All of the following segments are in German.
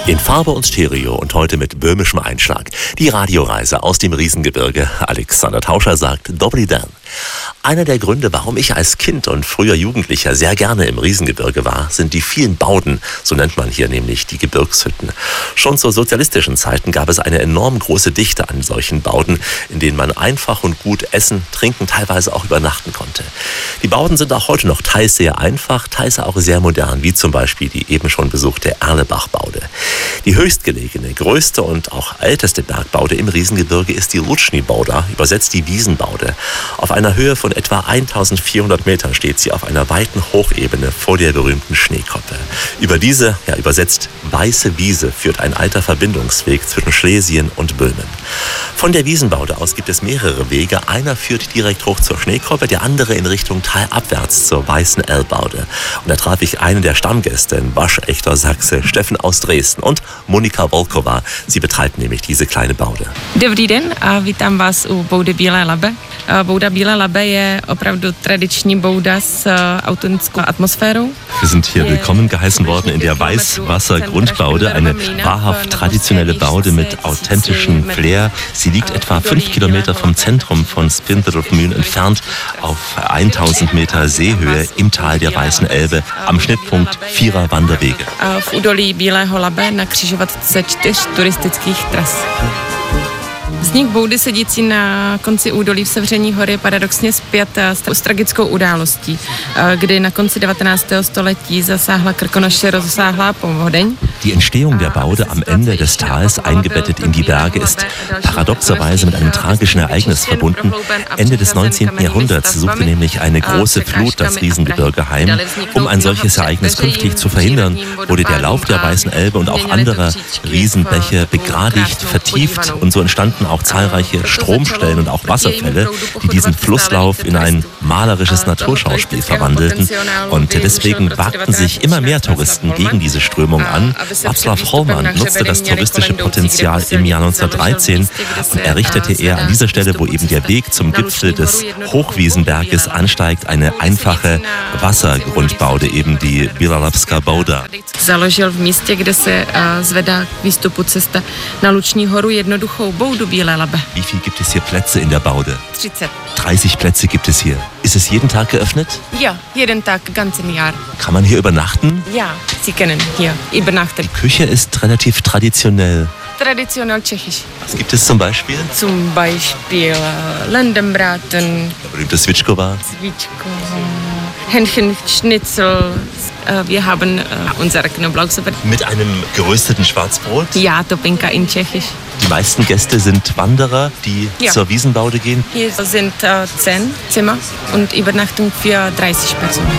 In Farbe und Stereo und heute mit böhmischem Einschlag. Die Radioreise aus dem Riesengebirge. Alexander Tauscher sagt Dobry den. Einer der Gründe, warum ich als Kind und früher Jugendlicher sehr gerne im Riesengebirge war, sind die vielen Bauden, so nennt man hier nämlich die Gebirgshütten. Schon zu sozialistischen Zeiten gab es eine enorm große Dichte an solchen Bauden, in denen man einfach und gut essen, trinken, teilweise auch übernachten konnte. Die Bauden sind auch heute noch teils sehr einfach, teils auch sehr modern, wie zum Beispiel die eben schon besuchte Erlebach-Baude. Die höchstgelegene, größte und auch älteste Bergbaude im Riesengebirge ist die Rutschni-Bauda, übersetzt die Wiesenbaude. Auf einer Höhe von etwa 1400 Metern steht sie auf einer weiten Hochebene vor der berühmten Schneekoppe. Über diese, übersetzt weiße Wiese, führt ein alter Verbindungsweg zwischen Schlesien und Böhmen. Von der Wiesenbaude aus gibt es mehrere Wege. Einer führt direkt hoch zur Schneekoppe, der andere in Richtung talabwärts zur Weißen Erlbaude. Und da traf ich einen der Stammgäste, ein waschechter Sachse, Steffen aus Dresden und Monika Volková. Sie betreibt nämlich diese kleine Baude. Dobrý den a vítám vás u boudy Bílé Labe. Bouda Bílé Labe je opravdu tradiční bouda s autentickou atmosphérou. Wir sind hier willkommen geheißen worden in der Weißwasser-Grundbaude, eine wahrhaft traditionelle Baude mit authentischem Flair. Sie liegt etwa 5 Kilometer vom Zentrum von Spindlerfmühl entfernt auf 1000 Meter Seehöhe im Tal der Weißen Elbe am Schnittpunkt 4 Wanderwege. V údolí Bílého Labe na křižovatce 4 turistických tras. Vznik boudy sedící na konci údolí v Sevření hory je paradoxně spjat s tragickou událostí, kdy na konci 19. století zasáhla Krkonoše rozsáhlá povodeň. Die Entstehung der Baude am Ende des Tals, eingebettet in die Berge, ist paradoxerweise mit einem tragischen Ereignis verbunden. Ende des 19. Jahrhunderts suchte nämlich eine große Flut das Riesengebirge heim. Um ein solches Ereignis künftig zu verhindern, wurde der Lauf der Weißen Elbe und auch anderer Riesenbäche begradigt, vertieft und so entstanden auch zahlreiche Stromstellen und auch Wasserfälle, die diesen Flusslauf in ein malerisches Naturschauspiel verwandelten. Und deswegen wagten sich immer mehr Touristen gegen diese Strömung an. Václav Hollmann nutzte das touristische Potenzial im Jahr 1913 und errichtete an dieser Stelle, wo eben der Weg zum Gipfel des Hochwiesenberges ansteigt, eine einfache Wassergrundbaude, eben die Bílalabská Bauda. Založil v místě, kde se zvedá k výstupu cesta na Luční horu jednoduchou boudu Bílé Labe. Wie viel gibt es hier Plätze in der Baude? 30. 30 Plätze gibt es hier. Ist es jeden Tag geöffnet? Ja, jeden Tag, ganzen Jahr. Kann man hier übernachten? Ja, Sie können hier übernachten. Die Küche ist relativ traditionell. Traditionell tschechisch. Was gibt es zum Beispiel? Zum Beispiel Lendenbraten, Der berühmte Svičková. Hähnchenschnitzel. Wir haben unsere Knoblauchsuppe. Mit einem gerösteten Schwarzbrot. Ja, Topinka in Tschechisch. Die meisten Gäste sind Wanderer, die zur Wiesenbaude gehen. Hier sind 10 Zimmer und Übernachtung für 30 Personen.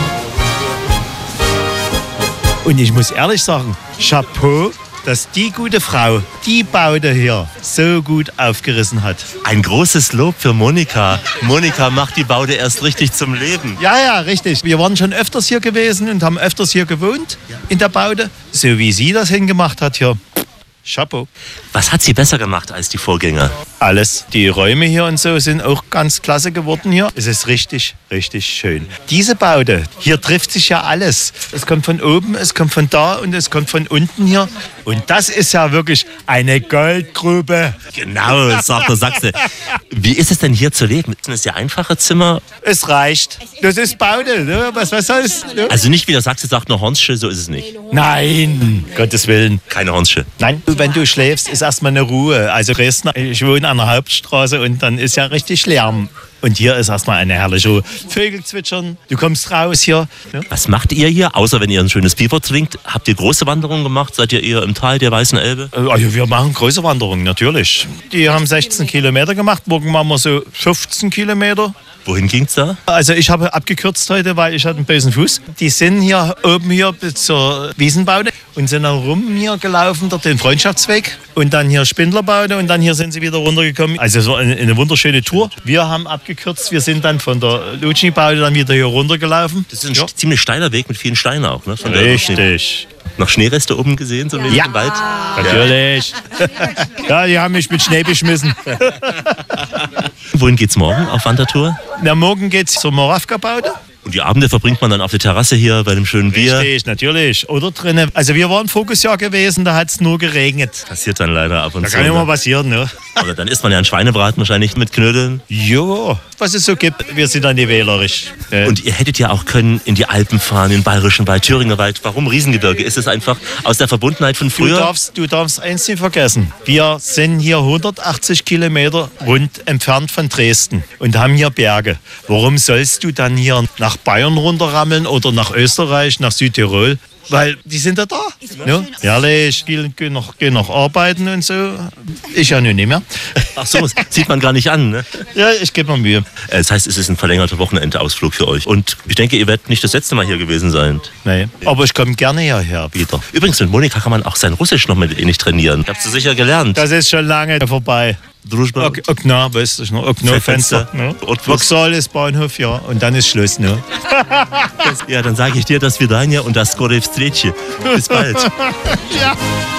Und ich muss ehrlich sagen, Chapeau, dass die gute Frau die Baude hier so gut aufgerissen hat. Ein großes Lob für Monika. Monika macht die Baude erst richtig zum Leben. Ja, richtig. Wir waren schon öfters hier gewesen und haben öfters hier gewohnt in der Baude. So wie sie das hingemacht hat hier. Chapeau. Was hat sie besser gemacht als die Vorgänger? Alles. Die Räume hier und so sind auch ganz klasse geworden hier. Es ist richtig, richtig schön. Diese Baude, hier trifft sich ja alles. Es kommt von oben, es kommt von da und es kommt von unten hier. Und das ist ja wirklich eine Goldgrube. Genau, sagt der Sachse. Wie ist es denn hier zu leben? Sind es ja einfache Zimmer? Es reicht. Das ist Baude, ne? Was soll's? Ne? Also nicht wie der Sachse sagt, eine Hornsche, so ist es nicht. Nein, Gottes Willen. Keine Hornsche. Nein, wenn du schläfst, ist erstmal eine Ruhe. Also Dresden, ich wohne an der Hauptstraße und dann ist ja richtig Lärm. Und hier ist erstmal eine herrliche Ruhe. Vögel zwitschern, du kommst raus hier. Ja? Was macht ihr hier, außer wenn ihr ein schönes Bier trinkt? Habt ihr große Wanderungen gemacht? Seid ihr eher im Tal der Weißen Elbe? Also wir machen große Wanderungen, natürlich. Die haben 16 Kilometer gemacht, morgen machen wir so 15 Kilometer. Wohin ging's da? Also ich habe abgekürzt heute, weil ich hatte einen bösen Fuß. Die sind hier oben hier bis zur Wiesenbaude und sind dann rum hier gelaufen, dort den Freundschaftsweg und dann hier Spindlerbaude und dann hier sind sie wieder runtergekommen. Also so eine wunderschöne Tour. Wir haben abgekürzt, wir sind dann von der Lutschni-Baude dann wieder hier runtergelaufen. Das ist ein ziemlich steiler Weg mit vielen Steinen auch, ne? Von Richtig. Noch Schneereste oben gesehen, so im Wald? Natürlich. Ja, die haben mich mit Schnee beschmissen. Wohin geht's morgen auf Wandertour? Na, morgen geht's zur Moravka-Baude. Und die Abende verbringt man dann auf der Terrasse hier bei dem schönen Bier? Richtig, natürlich. Oder drinnen. Also wir waren voriges Jahr gewesen, da hat es nur geregnet. Passiert dann leider ab und zu. Da kann immer passieren, ne? Aber dann isst man ja einen Schweinebraten wahrscheinlich mit Knödeln. Jo, was es so gibt. Wir sind dann nicht wählerisch. Und ihr hättet ja auch können in die Alpen fahren, in den Bayerischen Wald, Thüringer Wald. Warum Riesengebirge? Ist es einfach aus der Verbundenheit von früher? Du darfst eins nicht vergessen. Wir sind hier 180 Kilometer rund entfernt von Dresden und haben hier Berge. Warum sollst du dann hier nach Bayern runterrammeln oder nach Österreich, nach Südtirol? Weil die sind ja da. Ne? Ehrlich, gehen noch arbeiten und so. Ich ja nun nicht mehr. Ach so, das sieht man gar nicht an, ne? Ja, ich gebe mir Mühe. Das heißt, es ist ein verlängerter Wochenendausflug für euch. Und ich denke, ihr werdet nicht das letzte Mal hier gewesen sein. Nee, aber ich komme gerne hierher wieder. Übrigens, mit Monika kann man auch sein Russisch noch mit ähnlich trainieren. Habt ihr sicher gelernt. Das ist schon lange vorbei. Družba. Okna, weißt du noch? Okno-Fenster. Ne? Vokzal ist Bahnhof, ja. Und dann ist Schluss, ne? Ja, dann sage ich dir das Vidania und das Skore Vstrechi. Bis bald. Ja.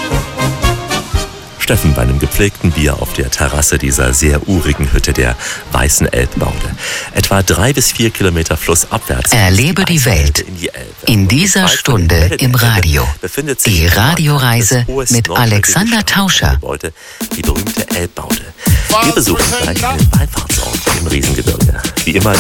Steffen bei einem gepflegten Bier auf der Terrasse dieser sehr urigen Hütte der Weißen Elbbaude. Etwa 3 bis 4 Kilometer flussabwärts. Erlebe die Welt in dieser Stunde im Radio. Die Radioreise mit Alexander Tauscher. Die berühmte Elbbaude. Wir besuchen gleich einen Wallfahrtsort im Riesengebirge. Wie immer